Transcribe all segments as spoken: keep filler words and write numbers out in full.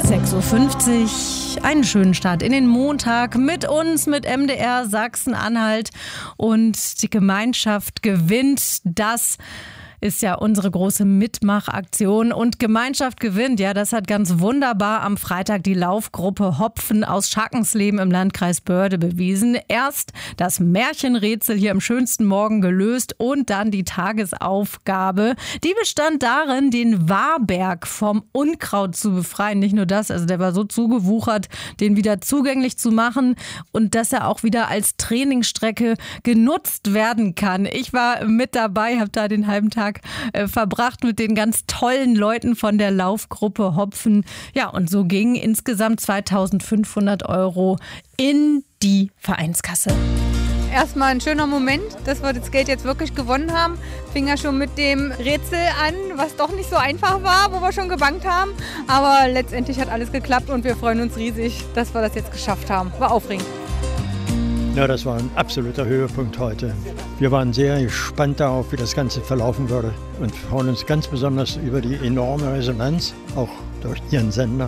sechs Uhr fünfzig, einen schönen Start in den Montag mit uns, mit M D R Sachsen-Anhalt, und die Gemeinschaft gewinnt. Das ist ja unsere große Mitmachaktion, und Gemeinschaft gewinnt, ja, das hat ganz wunderbar am Freitag die Laufgruppe Hopfen aus Scharkensleben im Landkreis Börde bewiesen. Erst das Märchenrätsel hier am schönsten Morgen gelöst und dann die Tagesaufgabe. Die bestand darin, den Warberg vom Unkraut zu befreien. Nicht nur das, also der war so zugewuchert, den wieder zugänglich zu machen und dass er auch wieder als Trainingsstrecke genutzt werden kann. Ich war mit dabei, habe da den halben Tag äh, verbracht mit den ganz tollen Leuten von der Laufgruppe Hopfen. Ja, und so gingen insgesamt zweitausendfünfhundert Euro in die Vereinskasse. Erstmal ein schöner Moment, dass wir das Geld jetzt wirklich gewonnen haben. Fing ja schon mit dem Rätsel an, was doch nicht so einfach war, wo wir schon gebankt haben. Aber letztendlich hat alles geklappt und wir freuen uns riesig, dass wir das jetzt geschafft haben. War aufregend. Ja, das war ein absoluter Höhepunkt heute. Wir waren sehr gespannt darauf, wie das Ganze verlaufen würde, und freuen uns ganz besonders über die enorme Resonanz, auch durch Ihren Sender.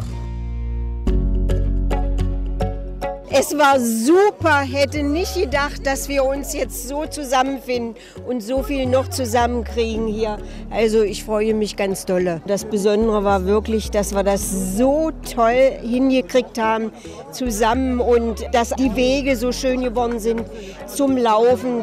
Es war super, hätte nicht gedacht, dass wir uns jetzt so zusammenfinden und so viel noch zusammenkriegen hier. Also ich freue mich ganz dolle. Das Besondere war wirklich, dass wir das so toll hingekriegt haben zusammen und dass die Wege so schön geworden sind zum Laufen.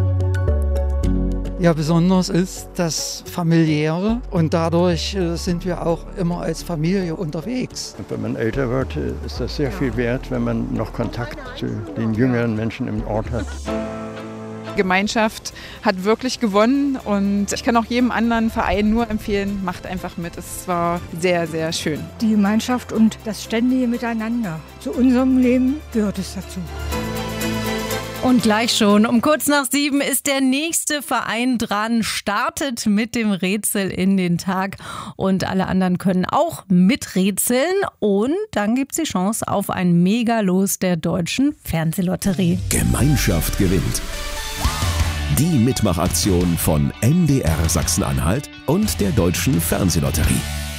Ja, besonders ist das Familiäre, und dadurch äh, sind wir auch immer als Familie unterwegs. Und wenn man älter wird, ist das sehr viel wert, wenn man noch Kontakt zu den jüngeren Menschen im Ort hat. Die Gemeinschaft hat wirklich gewonnen, und ich kann auch jedem anderen Verein nur empfehlen, macht einfach mit. Es war sehr, sehr schön. Die Gemeinschaft und das ständige Miteinander. Zu unserem Leben gehört es dazu. Und gleich schon um kurz nach sieben ist der nächste Verein dran, startet mit dem Rätsel in den Tag, und alle anderen können auch miträtseln, und dann gibt es die Chance auf ein Megalos der Deutschen Fernsehlotterie. Gemeinschaft gewinnt. Die Mitmachaktion von M D R Sachsen-Anhalt und der Deutschen Fernsehlotterie.